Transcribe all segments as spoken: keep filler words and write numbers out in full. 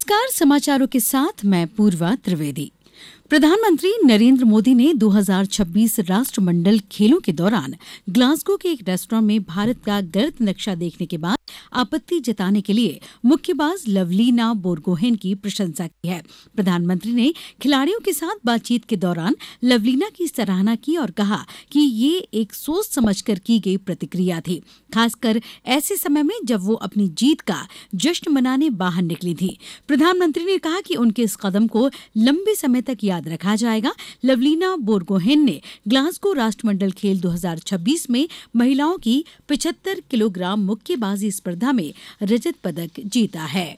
नमस्कार, समाचारों के साथ मैं पूर्वा त्रिवेदी। प्रधानमंत्री नरेंद्र मोदी ने दो हज़ार छब्बीस राष्ट्रमंडल खेलों के दौरान ग्लासगो के एक रेस्टोरेंट में भारत का गलत नक्शा देखने के बाद आपत्ति जताने के लिए मुक्केबाज लवलीना बोरगोहेन की प्रशंसा की है। प्रधानमंत्री ने खिलाड़ियों के साथ बातचीत के दौरान लवलीना की सराहना की और कहा कि ये एक सोच समझकर की गई प्रतिक्रिया थी, खासकर ऐसे समय में जब वो अपनी जीत का जश्न मनाने बाहर निकली थी। प्रधानमंत्री ने कहा कि उनके इस कदम को लंबे समय तक याद रखा जाएगा। लवलीना बोरगोहेन ने ग्लासगो राष्ट्रमंडल खेल दो हज़ार छब्बीस में महिलाओं की पचहत्तर किलोग्राम मुक्केबाजी स्पर्धा में रजत पदक जीता है।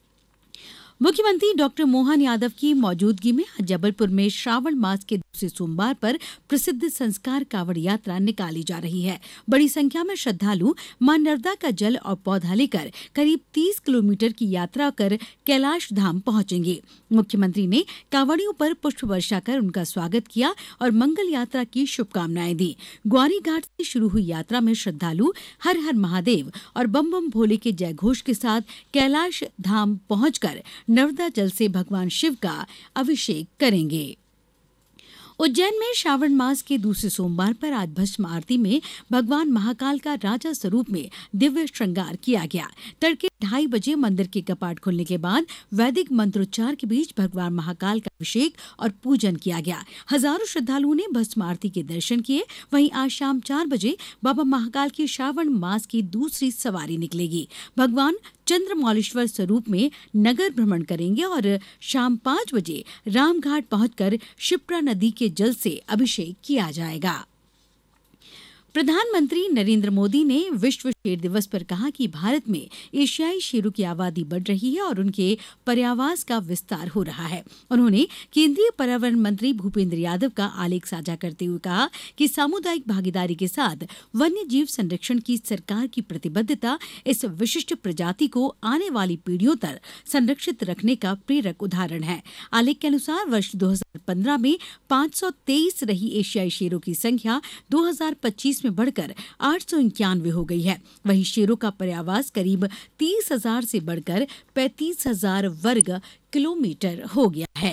मुख्यमंत्री डॉक्टर मोहन यादव की मौजूदगी में आज जबलपुर में श्रावण मास के दूसरे सोमवार पर प्रसिद्ध संस्कार कावड़ यात्रा निकाली जा रही है। बड़ी संख्या में श्रद्धालु मां नर्मदा का जल और पौधा लेकर करीब तीस किलोमीटर की यात्रा कर कैलाश धाम पहुंचेंगे। मुख्यमंत्री ने कांवड़ियों पर पुष्प वर्षा कर उनका स्वागत किया और मंगल यात्रा की शुभकामनाएं दी। ग्वारी घाट से शुरू हुई यात्रा में श्रद्धालु हर हर महादेव और बम बम भोले के जयघोष के साथ कैलाश धाम पहुंचकर नर्मदा जल से भगवान शिव का अभिषेक करेंगे। उज्जैन में श्रावण मास के दूसरे सोमवार पर आज भस्म आरती में भगवान महाकाल का राजा स्वरूप में दिव्य श्रृंगार किया गया। तड़के ढाई बजे मंदिर के कपाट खुलने के बाद वैदिक मंत्रोच्चार के बीच भगवान महाकाल का अभिषेक और पूजन किया गया। हजारों श्रद्धालुओं ने भस्म आरती के दर्शन किए। वहीं आज शाम चार बजे बाबा महाकाल की श्रावण मास की दूसरी सवारी निकलेगी। भगवान चंद्रमौलेश्वर स्वरूप में नगर भ्रमण करेंगे और शाम पांच बजे रामघाट पहुंचकर शिप्रा नदी के जल से अभिषेक किया जाएगा। प्रधानमंत्री नरेंद्र मोदी ने विश्व शेर दिवस पर कहा कि भारत में एशियाई शेरों की आबादी बढ़ रही है और उनके पर्यावास का विस्तार हो रहा है। उन्होंने केंद्रीय पर्यावरण मंत्री भूपेंद्र यादव का आलेख साझा करते हुए कहा कि सामुदायिक भागीदारी के साथ वन्य जीव संरक्षण की सरकार की प्रतिबद्धता इस विशिष्ट प्रजाति को आने वाली पीढ़ियों तक संरक्षित रखने का प्रेरक उदाहरण है। आलेख के अनुसार वर्ष दो हज़ार पंद्रह में पांच सौ तेईस रही एशियाई शेरों की संख्या दो हज़ार पच्चीस में बढ़कर आठ सौ इक्यानवे हो गई है। वहीं शेरों का पर्यावास करीब तीस हजार से बढ़कर पैंतीस हजार वर्ग किलोमीटर हो गया है।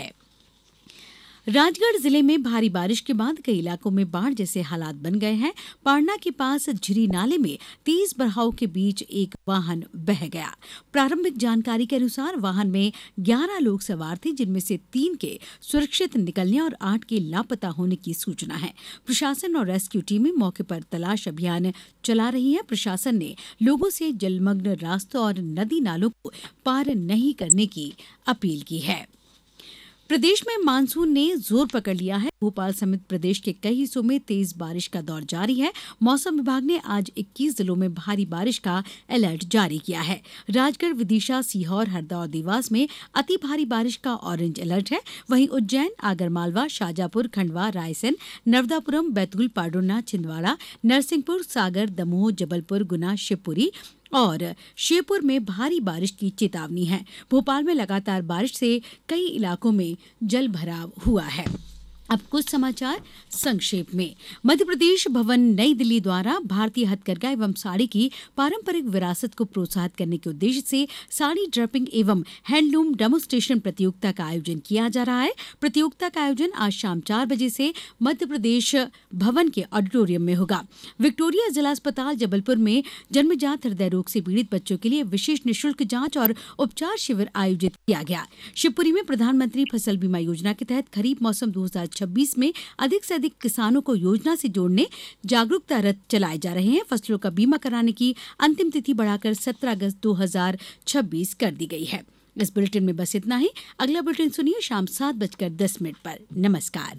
राजगढ़ जिले में भारी बारिश के बाद कई इलाकों में बाढ़ जैसे हालात बन गए हैं। पारना के पास झिरी नाले में तेज बहाव के बीच एक वाहन बह गया। प्रारंभिक जानकारी के अनुसार वाहन में ग्यारह लोग सवार थे, जिनमें से तीन के सुरक्षित निकलने और आठ के लापता होने की सूचना है। प्रशासन और रेस्क्यू टीमें मौके पर तलाश अभियान चला रही है। प्रशासन ने लोगों से जलमग्न रास्तों और नदी नालों को पार नहीं करने की अपील की है। प्रदेश में मानसून ने जोर पकड़ लिया है। भोपाल समेत प्रदेश के कई हिस्सों में तेज बारिश का दौर जारी है। मौसम विभाग ने आज इक्कीस जिलों में भारी बारिश का अलर्ट जारी किया है। राजगढ़, विदिशा, सीहोर, हरदा और देवास में अति भारी बारिश का ऑरेंज अलर्ट है। वहीं उज्जैन, आगरमालवा, शाजापुर, खंडवा, रायसेन, नर्मदापुरम, बैतूल, पाडुना, छिंदवाड़ा, नरसिंहपुर, सागर, दमोह, जबलपुर, गुना, शिवपुरी और श्योपुर में भारी बारिश की चेतावनी है। भोपाल में लगातार बारिश से कई इलाकों में जल भराव हुआ है। अब कुछ समाचार संक्षेप में। मध्य प्रदेश भवन नई दिल्ली द्वारा भारतीय हथकरघा एवं साड़ी की पारंपरिक विरासत को प्रोत्साहित करने के उद्देश्य से साड़ी ड्रेपिंग एवं हैंडलूम डेमोन्स्ट्रेशन प्रतियोगिता का आयोजन किया जा रहा है। प्रतियोगिता का आयोजन आज शाम चार बजे से मध्य प्रदेश भवन के ऑडिटोरियम में होगा। विक्टोरिया जिला अस्पताल जबलपुर में जन्मजात हृदय रोग से पीड़ित बच्चों के लिए विशेष निःशुल्क जांच और उपचार शिविर आयोजित किया गया। शिवपुरी में प्रधानमंत्री फसल बीमा योजना के तहत खरीफ मौसम दो हज़ार छब्बीस में अधिक से अधिक किसानों को योजना से जोड़ने जागरूकता रथ चलाए जा रहे हैं। फसलों का बीमा कराने की अंतिम तिथि बढ़ाकर सत्रह अगस्त दो हज़ार छब्बीस कर दी गई है। इस बुलेटिन में बस इतना ही। अगला बुलेटिन सुनिए शाम सात बजकर दस मिनट पर। नमस्कार।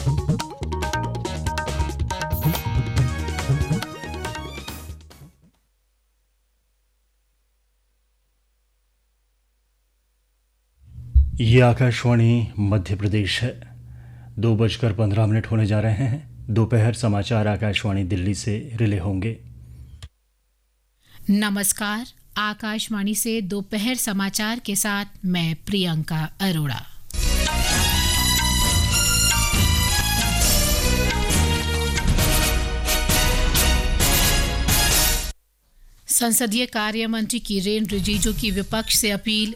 ये आकाशवाणी मध्य प्रदेश है। दो बजकर पंद्रह मिनट होने जा रहे हैं। दोपहर समाचार आकाशवाणी दिल्ली से रिले होंगे। नमस्कार, आकाशवाणी से दोपहर समाचार के साथ मैं प्रियंका अरोड़ा। संसदीय कार्य मंत्री किरेन रिजिजू की विपक्ष से अपील,